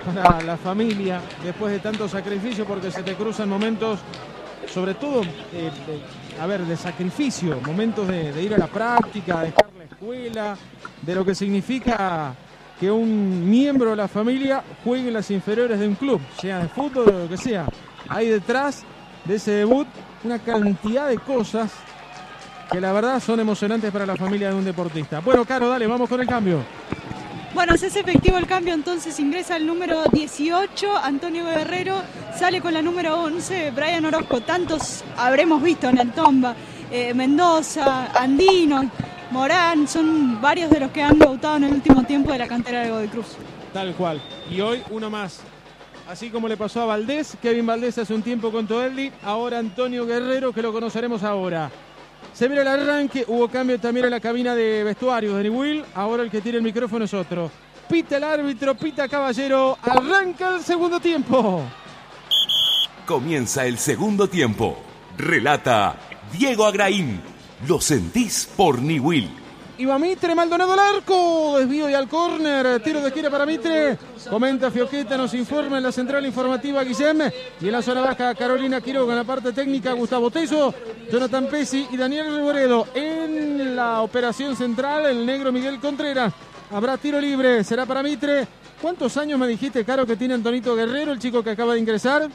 para la familia después de tanto sacrificio, porque se te cruzan momentos, sobre todo, de sacrificio, momentos de ir a la práctica, de dejar la escuela, de lo que significa que un miembro de la familia juegue en las inferiores de un club, sea de fútbol o lo que sea. Hay detrás de ese debut una cantidad de cosas que la verdad son emocionantes para la familia de un deportista. Bueno, Caro, dale, vamos con el cambio. Bueno, se hace efectivo el cambio, entonces ingresa el número 18, Antonio Guerrero, sale con la número 11, Brian Orozco. Tantos habremos visto en el Tomba, Mendoza, Andino, Morán, son varios de los que han debutado en el último tiempo de la cantera de Godoy Cruz. Tal cual, y hoy uno más. Así como le pasó a Valdés, Kevin Valdés hace un tiempo con Toeldi, ahora Antonio Guerrero, que lo conoceremos ahora. Se mira el arranque, hubo cambio también en la cabina de vestuarios de Niwil, ahora el que tiene el micrófono es otro. Pita el árbitro, pita Caballero, arranca el segundo tiempo. Comienza el segundo tiempo. Relata Diego Agraín. Lo sentís por Niwil. Y va Mitre, Maldonado al arco, desvío y al córner, tiro de esquina para Mitre. Comenta Fioqueta, nos informa en la central informativa Guillem. Y en la zona baja Carolina Quiroga, en la parte técnica Gustavo Teso, Jonathan Pesci y Daniel Reboredo. En la operación central el negro Miguel Contreras. Habrá tiro libre, será para Mitre. ¿Cuántos años me dijiste, Caro, que tiene Antonito Guerrero, el chico que acaba de ingresar?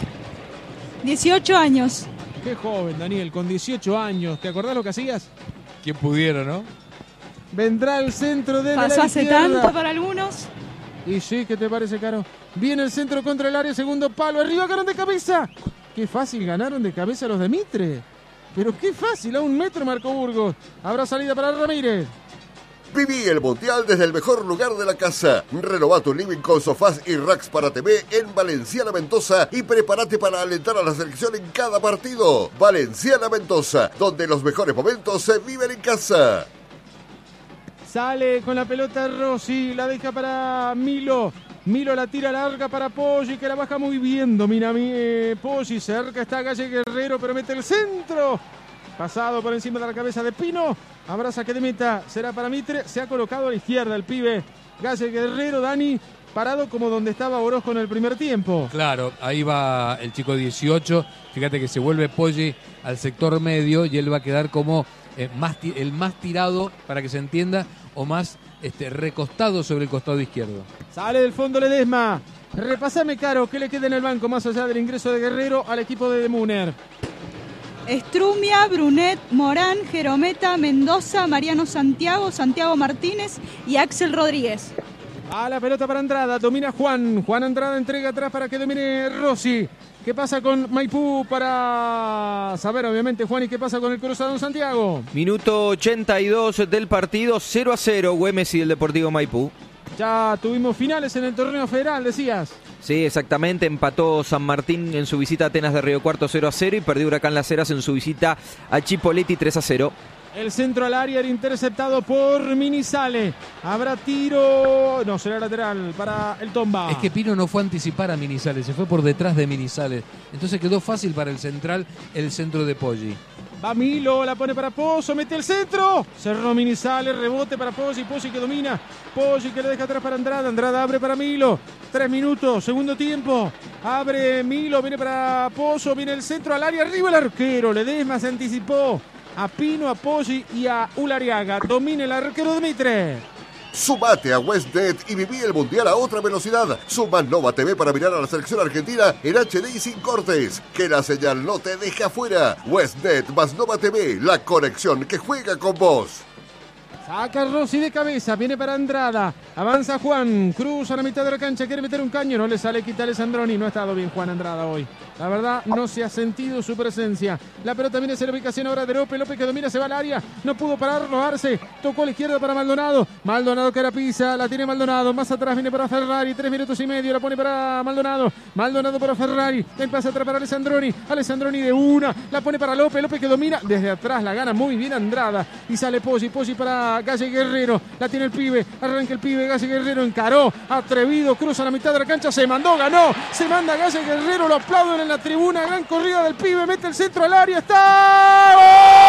18 años. Qué joven, Daniel, con 18 años. ¿Te acordás lo que hacías? ¿Quién pudiera, no? Vendrá el centro de Pasó la hace izquierda. tanto para algunos. Y sí, ¿qué te parece, Caro? Viene el centro contra el área, segundo palo, arriba, ganaron de cabeza. Qué fácil ganaron de cabeza los de Mitre. Pero qué fácil, a 1 metro marcó Burgos. Habrá salida para Ramírez. Viví el Mundial desde el mejor lugar de la casa. Renová tu living con sofás y racks para TV en Valenciana Mendoza y prepárate para alentar a la selección en cada partido. Valenciana Mendoza, donde los mejores momentos se viven en casa. Sale con la pelota Rossi, la deja para Milo. Milo la tira larga para Poggi, que la baja muy bien. Domina Poggi, cerca está Galle Guerrero, pero mete el centro. Pasado por encima de la cabeza de Pino. Abraza que de meta, será para Mitre. Se ha colocado a la izquierda el pibe Galle Guerrero, Dani, parado como donde estaba Orozco en el primer tiempo. Claro, ahí va el chico 18. Fíjate que se vuelve Poggi al sector medio y él va a quedar como el más tirado, para que se entienda, o más recostado sobre el costado izquierdo. Sale del fondo Ledesma. Repásame, Caro, ¿qué le queda en el banco más allá del ingreso de Guerrero al equipo de Muner? Estrumia, Brunet, Morán, Jerometa, Mendoza, Mariano Santiago, Santiago Martínez y Axel Rodríguez. A la pelota para Andrada, domina Juan. Juan Andrada entrega atrás para que domine Rossi. ¿Qué pasa con Maipú para saber, obviamente, Juan, y qué pasa con el cruzado en Santiago? Minuto 82 del partido, 0-0, Güemes y el Deportivo Maipú. Ya tuvimos finales en el torneo federal, decías. Sí, exactamente, empató San Martín en su visita a Atenas de Río Cuarto 0-0 y perdió Huracán Las Heras en su visita a Chipoleti 3-0. El centro al área era interceptado por Minizale. Habrá tiro. No, será lateral para el Tomba. Es que Pino no fue a anticipar a Minizales, se fue por detrás de Minizales. Entonces quedó fácil para el central el centro de Poggi. Va Milo, la pone para Pozo, mete el centro. Cerró Minizale, rebote para Poggi. Poggi que domina. Poggi que le deja atrás para Andrada. Andrada abre para Milo. 3 minutos, segundo tiempo. Abre Milo, viene para Pozo, viene el centro al área. Arriba el arquero. Ledesma se anticipó a Pino, a Poggi y a Ulariaga. Domina el arquero de Mitre. Sumate a WestNet y viví el Mundial a otra velocidad. Suma Nova TV para mirar a la selección argentina en HD y sin cortes. Que la señal no te deje afuera. WestNet más Nova TV, la conexión que juega con vos. Saca Rossi de cabeza, viene para Andrada. Avanza Juan, cruza a la mitad de la cancha, quiere meter un caño, no le sale, quita Alessandroni. No ha estado bien Juan Andrada hoy. La verdad, no se ha sentido su presencia. La pelota viene hacia la ubicación ahora de López. López que domina, se va al área. No pudo pararlo, Arce. Tocó a la izquierda para Maldonado. Maldonado que la pisa, la tiene Maldonado. Más atrás viene para Ferrari. 3 minutos y medio, la pone para Maldonado. Maldonado para Ferrari. El pase atrás para Alessandroni. Alessandroni de una. La pone para López. López que domina. Desde atrás la gana muy bien Andrada. Y sale Poggi. Poggi para Galle Guerrero. La tiene el pibe. Arranca el pibe. Galle Guerrero encaró. Atrevido. Cruza la mitad de la cancha. Se mandó. Ganó. Se manda Galle Guerrero. Lo aplauden en la tribuna. Gran corrida del pibe. Mete el centro al área. ¡Está! ¡Gol!